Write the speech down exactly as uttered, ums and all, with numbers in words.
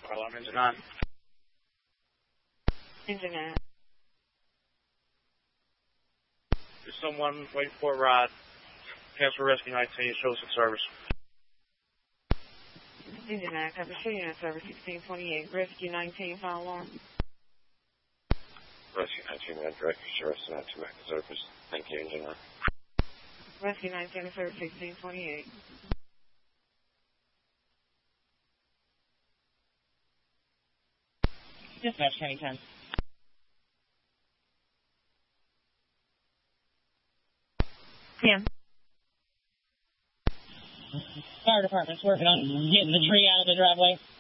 Alarm engine on. Engine on. There's someone waiting for a ride. Cancel Rescue nineteen, show us at service. Engine on, cover shooting at service sixteen twenty-eight. Rescue nineteen, file alarm. Rescue nineteen, red director, service nine two active service. Thank you, engine on. Rescue nineteen, service sixteen twenty-eight. Dispatch, County ten. Tim. Fire department's working on getting the tree out of the driveway.